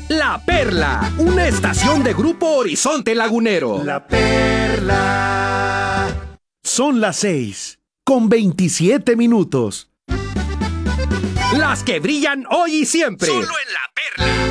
La Perla, una estación de Grupo Horizonte Lagunero. La Perla. Son las 6:27. Las que brillan hoy y siempre. Solo en La Perla.